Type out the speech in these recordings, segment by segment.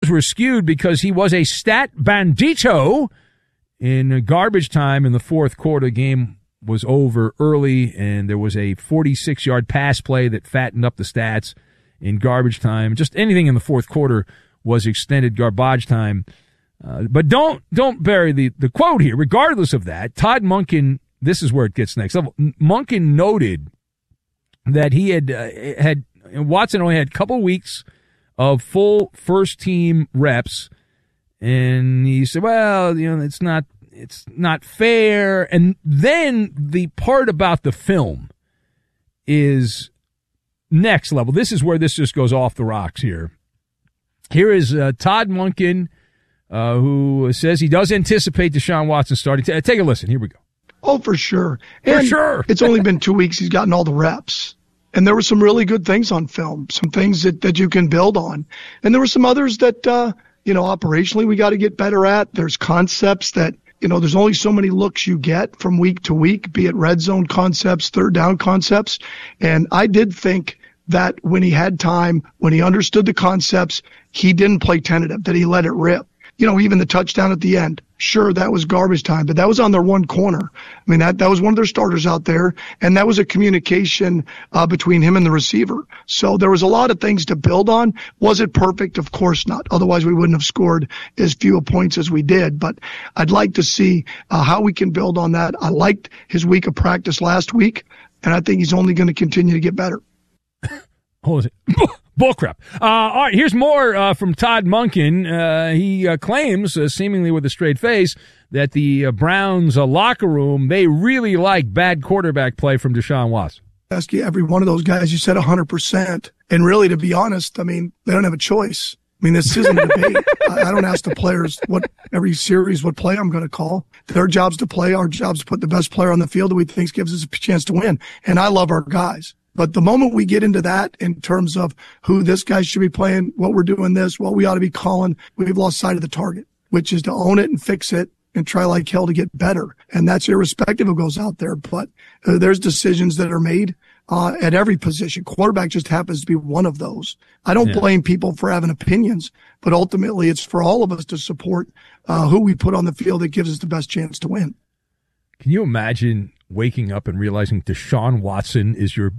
odds were skewed because he was a stat bandito in garbage time in the fourth quarter. Game was over early, and there was a 46-yard pass play that fattened up the stats in garbage time. Just anything in the fourth quarter was extended garbage time. But don't bury the quote here. Regardless of that, Todd Monken, this is where it gets next level. Monken noted that he had Watson only had a couple weeks of full first-team reps, and he said, well, it's not fair. And then the part about the film is next level. This is where this just goes off the rocks here. Here is Todd Monken, who says he does anticipate Deshaun Watson starting. Take a listen. Here we go. Oh, for sure. For sure. It's only been 2 weeks. He's gotten all the reps. And there were some really good things on film, some things that you can build on. And there were some others that, operationally we got to get better at. There's concepts that, there's only so many looks you get from week to week, be it red zone concepts, third down concepts. And I did think that when he had time, when he understood the concepts, he didn't play tentative, that he let it rip. Even the touchdown at the end. Sure, that was garbage time, but that was on their one corner. I mean, that was one of their starters out there, and that was a communication between him and the receiver. So there was a lot of things to build on. Was it perfect? Of course not. Otherwise, we wouldn't have scored as few points as we did. But I'd like to see how we can build on that. I liked his week of practice last week, and I think he's only going to continue to get better. Hold it. Bullcrap. All right, here's more from Todd Monken. He claims, seemingly with a straight face, that the Browns locker room, they really like bad quarterback play from Deshaun Watson. Ask you every one of those guys, you said 100%. And really, to be honest, I mean, they don't have a choice. I mean, this isn't a debate. I don't ask the players every series what play I'm going to call. Their job's to play. Our job's to put the best player on the field that we think gives us a chance to win. And I love our guys. But the moment we get into that in terms of who this guy should be playing, what we're doing what we ought to be calling, we've lost sight of the target, which is to own it and fix it and try like hell to get better. And that's irrespective of who goes out there. But there's decisions that are made at every position. Quarterback just happens to be one of those. I don't blame people for having opinions, but ultimately it's for all of us to support who we put on the field that gives us the best chance to win. Can you imagine waking up and realizing Deshaun Watson is your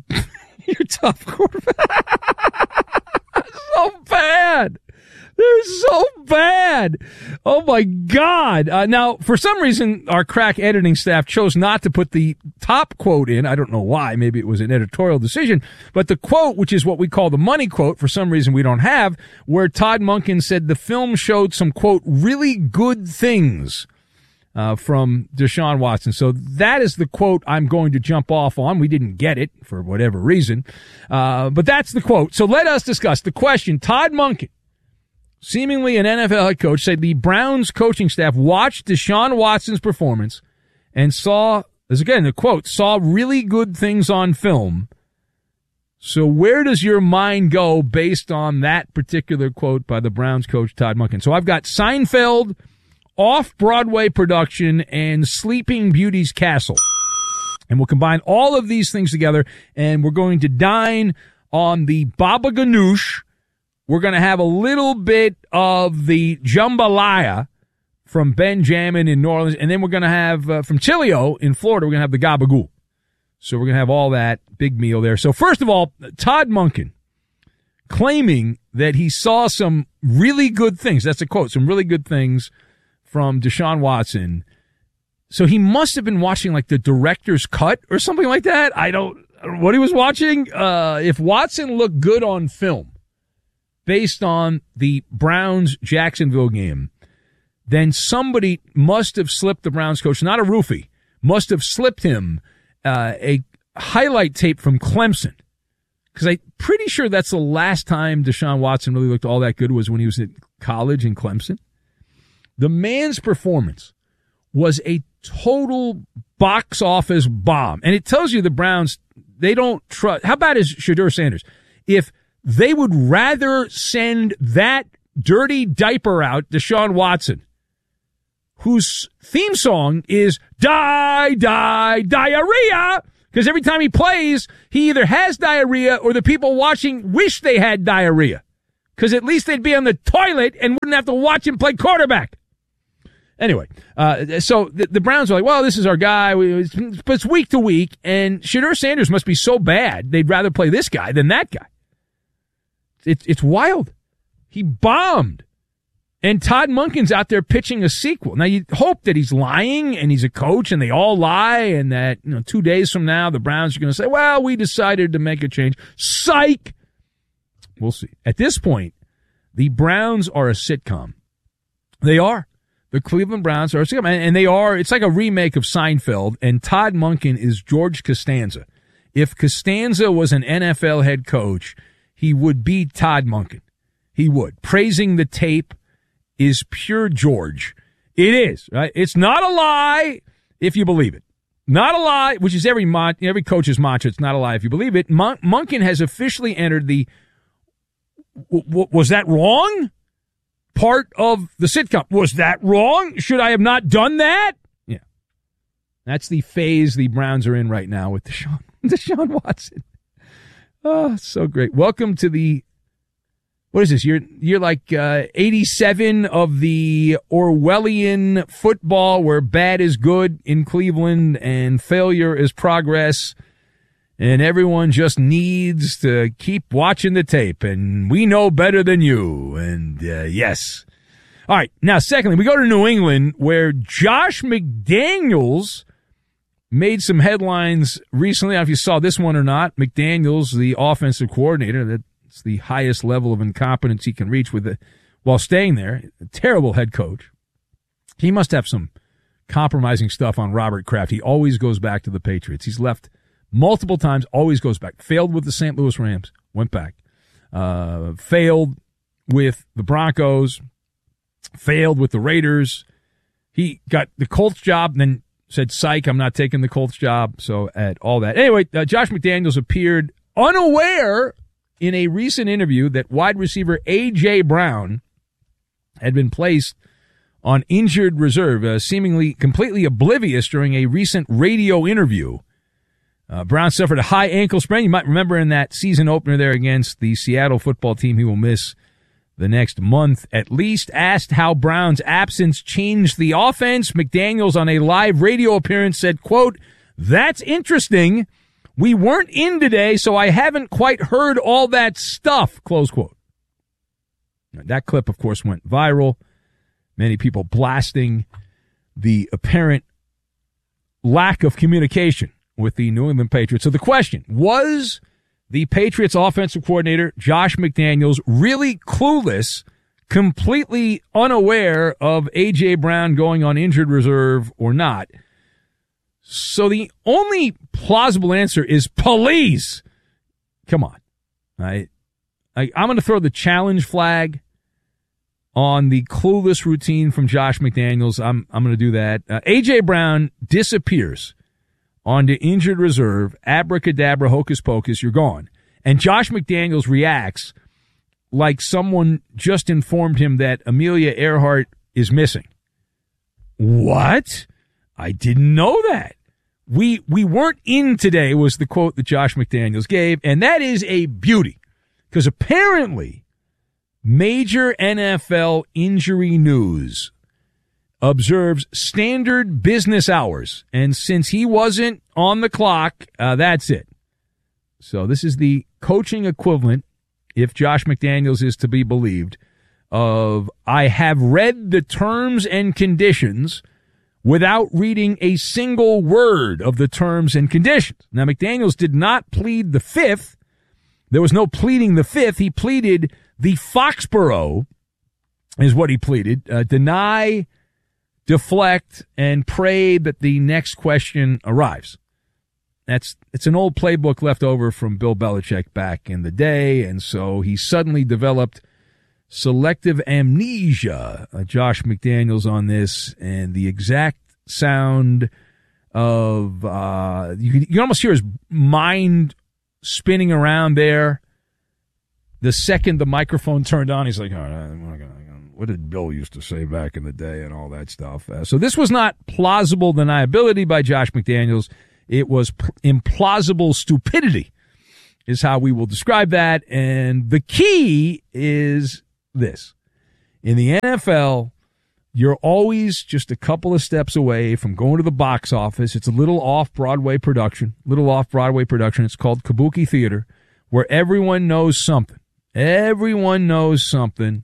top quarterback? So bad. They're so bad. Oh, my God. Now, for some reason, our crack editing staff chose not to put the top quote in. I don't know why. Maybe it was an editorial decision. But the quote, which is what we call the money quote, for some reason we don't have, where Todd Monken said the film showed some, quote, really good things from Deshaun Watson. So that is the quote I'm going to jump off on. We didn't get it for whatever reason. But that's the quote. So let us discuss the question. Todd Monken, seemingly an NFL head coach, said the Browns coaching staff watched Deshaun Watson's performance and saw, as again, the quote, saw really good things on film. So where does your mind go based on that particular quote by the Browns coach, Todd Monken? So I've got Seinfeld, off-Broadway production, and Sleeping Beauty's Castle. And we'll combine all of these things together, and we're going to dine on the baba ganoush. We're going to have a little bit of the jambalaya from Benjamin in New Orleans, and then we're going to have, from Chilio in Florida, we're going to have the gabagool. So we're going to have all that big meal there. So first of all, Todd Monken claiming that he saw some really good things. That's a quote, some really good things from Deshaun Watson. So he must have been watching like the director's cut or something like that. I don't know what he was watching. If Watson looked good on film based on the Browns-Jacksonville game, then somebody must have slipped the Browns coach, not a roofie, must have slipped him a highlight tape from Clemson. Because I'm pretty sure that's the last time Deshaun Watson really looked all that good was when he was at college in Clemson. The man's performance was a total box office bomb. And it tells you the Browns, they don't trust. How bad is Shedeur Sanders? If they would rather send that dirty diaper out, Deshaun Watson, whose theme song is diarrhea, because every time he plays, he either has diarrhea or the people watching wish they had diarrhea. because at least they'd be on the toilet and wouldn't have to watch him play quarterback. Anyway, so the Browns are like, well, this is our guy. But it's week to week, and Shedeur Sanders must be so bad they'd rather play this guy than that guy. It's wild. He bombed. And Todd Monken's out there pitching a sequel. Now, you hope that he's lying and he's a coach and they all lie and that 2 days from now the Browns are going to say, well, we decided to make a change. Psych! We'll see. At this point, the Browns are a sitcom. They are. The Cleveland Browns are a sitcom. And they are, it's like a remake of Seinfeld, and Todd Monken is George Costanza. If Costanza was an NFL head coach, he would be Todd Monken. He would. Praising the tape is pure George. It is, right? It's not a lie if you believe it. Not a lie, which is every coach's mantra. It's not a lie if you believe it. Monken has officially entered the was that wrong? Part of the sitcom. Was that wrong? Should I have not done that? Yeah. That's the phase the Browns are in right now with Deshaun Watson. Oh, so great. Welcome to the what is this? You're like 87 of the Orwellian football where bad is good in Cleveland and failure is progress. And everyone just needs to keep watching the tape. And we know better than you. And yes. All right. Now, secondly, we go to New England where Josh McDaniels made some headlines recently. I don't know if you saw this one or not. McDaniels, the offensive coordinator, that's the highest level of incompetence he can reach while staying there. A terrible head coach. He must have some compromising stuff on Robert Kraft. He always goes back to the Patriots. He's left multiple times, always goes back. Failed with the St. Louis Rams, went back. Failed with the Broncos. Failed with the Raiders. He got the Colts job, and then said, psych, I'm not taking the Colts job. So at all that. Anyway, Josh McDaniels appeared unaware in a recent interview that wide receiver A.J. Brown had been placed on injured reserve, seemingly completely oblivious during a recent radio interview. Brown suffered a high ankle sprain. You might remember in that season opener there against the Seattle football team he will miss the next month at least. Asked how Brown's absence changed the offense, McDaniels on a live radio appearance said, quote, that's interesting. We weren't in today, so I haven't quite heard all that stuff, close quote. Now, that clip, of course, went viral. Many people blasting the apparent lack of communication with the New England Patriots. So the question, was the Patriots offensive coordinator, Josh McDaniels, really clueless, completely unaware of A.J. Brown going on injured reserve or not? So the only plausible answer is police. Come on. I'm going to throw the challenge flag on the clueless routine from Josh McDaniels. I'm going to do that. A.J. Brown disappears onto injured reserve, abracadabra, hocus pocus, you're gone. And Josh McDaniels reacts like someone just informed him that Amelia Earhart is missing. What? I didn't know that. We weren't in today was the quote that Josh McDaniels gave, and that is a beauty. Because apparently, major NFL injury news observes standard business hours. And since he wasn't on the clock, that's it. So this is the coaching equivalent, if Josh McDaniels is to be believed, of I have read the terms and conditions without reading a single word of the terms and conditions. Now, McDaniels did not plead the fifth. There was no pleading the fifth. He pleaded the Foxborough, is what he pleaded. Deny, deflect, and pray that the next question arrives. It's an old playbook left over from Bill Belichick back in the day, and so he suddenly developed selective amnesia. Josh McDaniels on this, and the exact sound of you can almost hear his mind spinning around there. The second the microphone turned on, he's like, all right, what did Bill used to say back in the day and all that stuff. So this was not plausible deniability by Josh McDaniels. It was implausible stupidity is how we will describe that. And the key is this. In the NFL, you're always just a couple of steps away from going to the box office. It's a little off-Broadway production. It's called Kabuki Theater, where everyone knows something. Everyone knows something.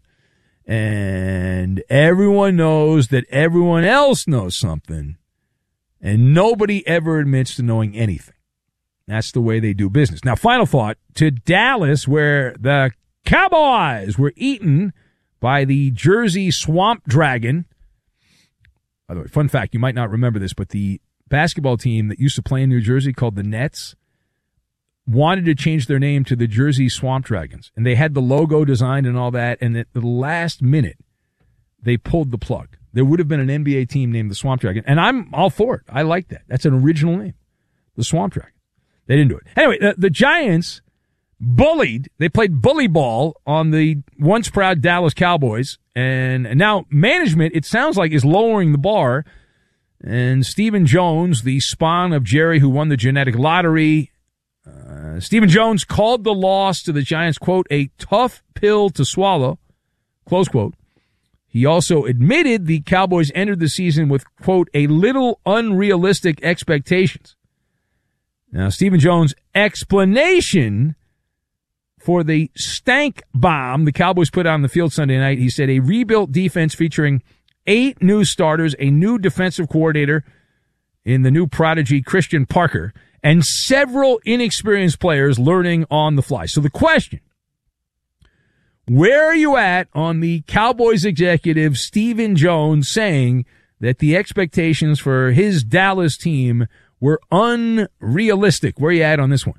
And everyone knows that everyone else knows something. And nobody ever admits to knowing anything. That's the way they do business. Now, final thought, to Dallas, where the Cowboys were eaten by the Jersey Swamp Dragon. By the way, fun fact, you might not remember this, but the basketball team that used to play in New Jersey called the Nets wanted to change their name to the Jersey Swamp Dragons. And they had the logo designed and all that, and at the last minute, they pulled the plug. There would have been an NBA team named the Swamp Dragon, and I'm all for it. I like that. That's an original name, the Swamp Dragon. They didn't do it. Anyway, the Giants bullied. They played bully ball on the once proud Dallas Cowboys. And now management, it sounds like, is lowering the bar. And Stephen Jones, the spawn of Jerry who won the genetic lottery, Stephen Jones called the loss to the Giants, quote, a tough pill to swallow, close quote. He also admitted the Cowboys entered the season with, quote, a little unrealistic expectations. Now, Stephen Jones' explanation for the stank bomb the Cowboys put on the field Sunday night, he said a rebuilt defense featuring 8 new starters, a new defensive coordinator in the new prodigy Christian Parker, and several inexperienced players learning on the fly. So the question, where are you at on the Cowboys executive Stephen Jones saying that the expectations for his Dallas team were unrealistic? Where are you at on this one?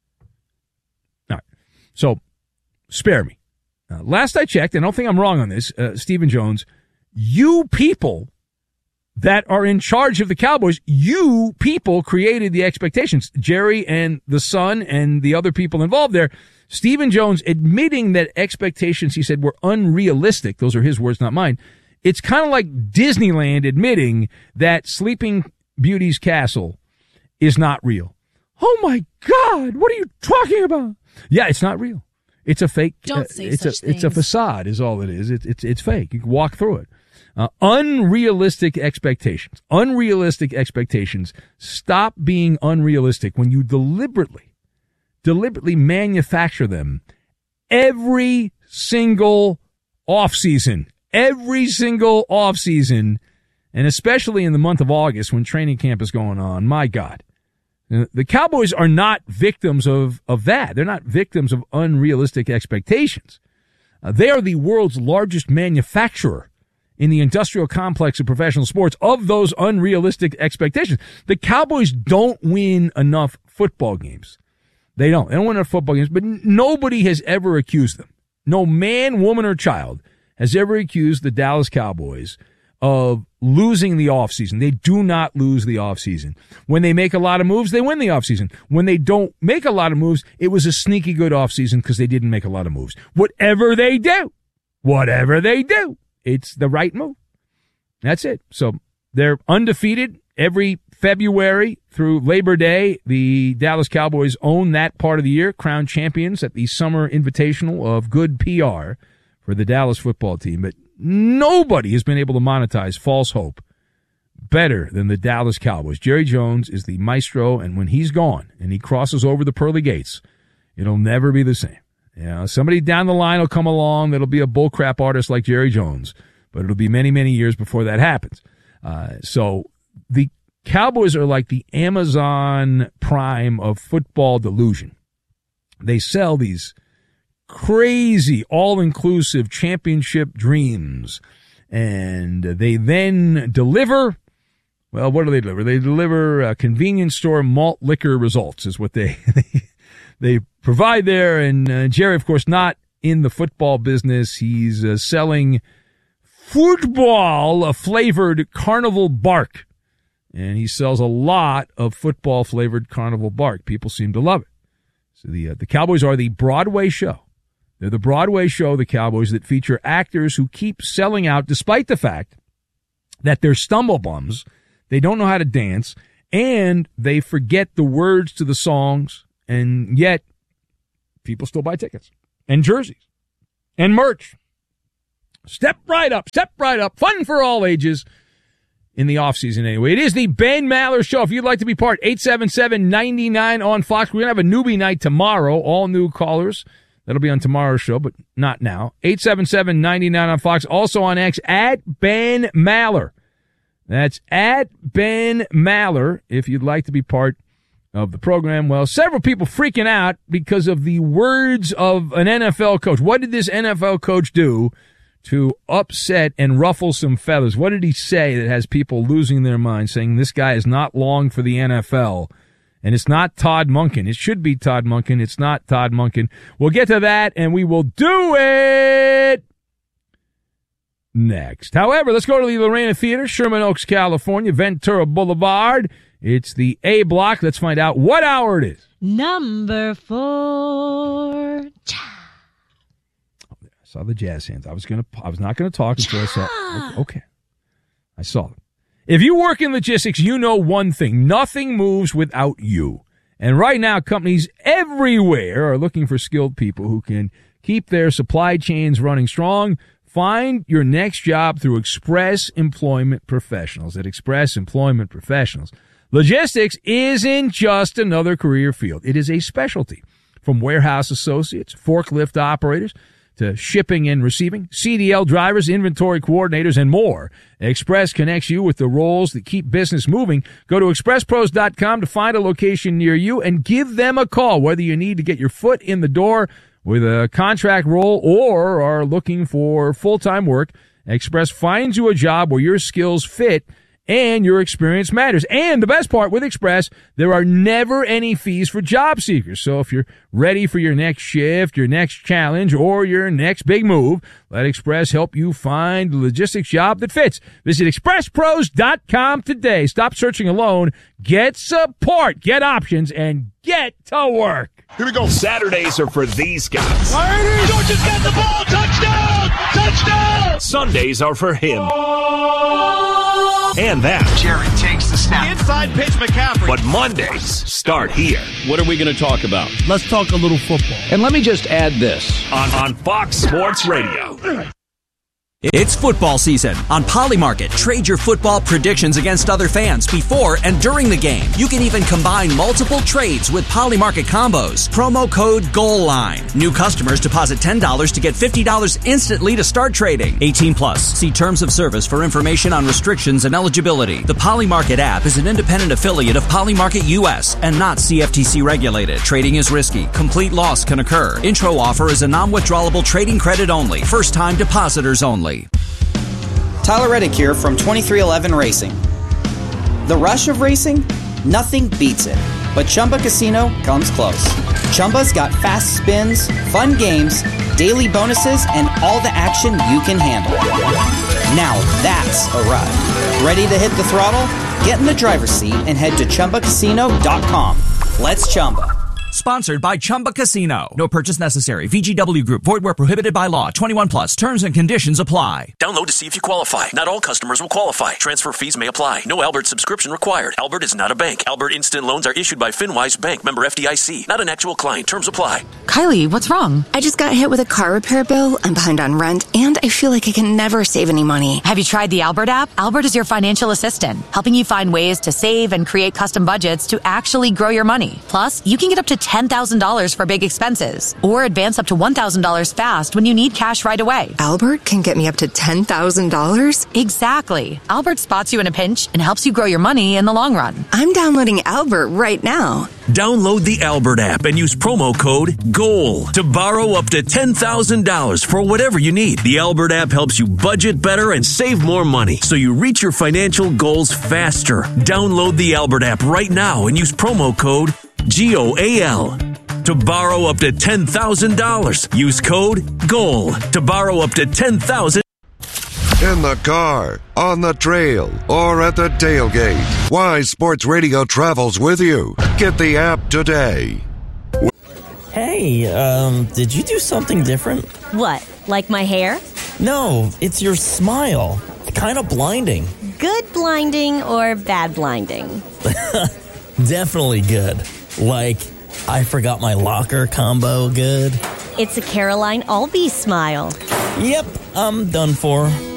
All right. So, spare me. Last I checked, and I don't think I'm wrong on this, Stephen Jones, you people that are in charge of the Cowboys, you people created the expectations. Jerry and the son and the other people involved there. Stephen Jones admitting that expectations, he said, were unrealistic. Those are his words, not mine. It's kind of like Disneyland admitting that Sleeping Beauty's castle is not real. Oh my God, what are you talking about? Yeah, it's not real. It's a fake. Don't say it's such things. It's a facade is all it is. It's fake. You can walk through it. Unrealistic expectations. Unrealistic expectations. Stop being unrealistic when you deliberately manufacture them every single offseason. Every single offseason, and especially in the month of August when training camp is going on. My God. The Cowboys are not victims of that. They're not victims of unrealistic expectations. They are the world's largest manufacturer in the industrial complex of professional sports of those unrealistic expectations. The Cowboys don't win enough football games. They don't win enough football games, but nobody has ever accused them. No man, woman, or child has ever accused the Dallas Cowboys of losing the offseason. They do not lose the offseason. When they make a lot of moves, they win the offseason. When they don't make a lot of moves, it was a sneaky good offseason because they didn't make a lot of moves. Whatever they do, it's the right move. That's it. So they're undefeated every February through Labor Day. The Dallas Cowboys own that part of the year, crowned champions at the Summer Invitational of good PR for the Dallas football team. But nobody has been able to monetize false hope better than the Dallas Cowboys. Jerry Jones is the maestro, and when he's gone and he crosses over the pearly gates, it'll never be the same. You know, somebody down the line will come along that'll be a bullcrap artist like Jerry Jones, but it'll be many, many years before that happens. So the Cowboys are like the Amazon Prime of football delusion. They sell these crazy, all-inclusive championship dreams, and they then deliver, well, what do they deliver? They deliver convenience store malt liquor results is what they provide there, and Jerry, of course, not in the football business. He's selling football-flavored Carnival Bark, and he sells a lot of football-flavored Carnival Bark. People seem to love it. So the Cowboys are the Broadway show. They're the Broadway show, the Cowboys, that feature actors who keep selling out despite the fact that they're stumblebums, they don't know how to dance, and they forget the words to the songs, and yet people still buy tickets and jerseys and merch. Step right up. Fun for all ages in the offseason anyway. It is the Ben Maller Show. If you'd like to be part, 877-99 on Fox. We're going to have a newbie night tomorrow. All new callers. That'll be on tomorrow's show, but not now. 877-99 on Fox. Also on X, at Ben Maller. That's at Ben Maller if you'd like to be part of the program. Well, several people freaking out because of the words of an NFL coach. What did this NFL coach do to upset and ruffle some feathers? What did he say that has people losing their minds, saying this guy is not long for the NFL? And it's not Todd Monken. It should be Todd Monken. It's not Todd Monken. We'll get to that, and we will do it next. However, let's go to the Lorena Theater, Sherman Oaks, California, Ventura Boulevard. It's the A block. Let's find out what hour it is. Number 4. I saw the jazz hands. I was not gonna talk until I saw. Okay, I saw them. If you work in logistics, you know one thing: nothing moves without you. And right now, companies everywhere are looking for skilled people who can keep their supply chains running strong. Find your next job through Express Employment Professionals. At Express Employment Professionals, logistics isn't just another career field. It is a specialty. From warehouse associates, forklift operators, to shipping and receiving, CDL drivers, inventory coordinators, and more. Express connects you with the roles that keep business moving. Go to expresspros.com to find a location near you and give them a call, whether you need to get your foot in the door with a contract role or are looking for full-time work. Express finds you a job where your skills fit and your experience matters. And the best part with Express, there are never any fees for job seekers. So if you're ready for your next shift, your next challenge, or your next big move, let Express help you find the logistics job that fits. Visit expresspros.com today. Stop searching alone. Get support, get options, and get to work. Here we go. Saturdays are for these guys. Georgia's got the ball. Touchdown! Touchdown! Sundays are for him. And that. Jerry takes the snap. Inside pitch, McCaffrey. But Mondays start here. What are we going to talk about? Let's talk a little football. And let me just add this. On Fox Sports Radio. It's football season. On Polymarket, trade your football predictions against other fans before and during the game. You can even combine multiple trades with Polymarket combos. Promo code GOALLINE. New customers deposit $10 to get $50 instantly to start trading. 18 plus. See terms of service for information on restrictions and eligibility. The Polymarket app is an independent affiliate of Polymarket US and not CFTC regulated. Trading is risky. Complete loss can occur. Intro offer is a non-withdrawable trading credit only. First time depositors only. Tyler Reddick here from 2311 Racing. The rush of racing? Nothing beats it. But Chumba Casino comes close. Chumba's got fast spins, fun games, daily bonuses, and all the action you can handle. Now that's a ride. Ready to hit the throttle? Get in the driver's seat and head to ChumbaCasino.com. Let's Chumba. Sponsored by Chumba Casino. No purchase necessary. VGW Group. Void where prohibited by law. 21 plus. Terms and conditions apply. Download to see if you qualify. Not all customers will qualify. Transfer fees may apply. No Albert subscription required. Albert is not a bank. Albert Instant Loans are issued by FinWise Bank. Member FDIC. Not an actual client. Terms apply. Kylie, what's wrong? I just got hit with a car repair bill. I'm behind on rent, and I feel like I can never save any money. Have you tried the Albert app? Albert is your financial assistant, helping you find ways to save and create custom budgets to actually grow your money. Plus, you can get up to $10,000 for big expenses, or advance up to $1,000 fast when you need cash right away. Albert can get me up to $10,000? Exactly. Albert spots you in a pinch and helps you grow your money in the long run. I'm downloading Albert right now. Download the Albert app and use promo code GOAL to borrow up to $10,000 for whatever you need. The Albert app helps you budget better and save more money so you reach your financial goals faster. Download the Albert app right now and use promo code GOAL to borrow up to $10,000. Use code GOAL to borrow up to $10,000. In the car, on the trail, or at the tailgate, Wise Sports Radio travels with you. Get the app today. Hey, did you do something different? What, like my hair? No, it's your smile. Kind of blinding. Good blinding or bad blinding? Definitely good. Like, I forgot my locker combo good? It's a Caroline Alby smile. Yep, I'm done for.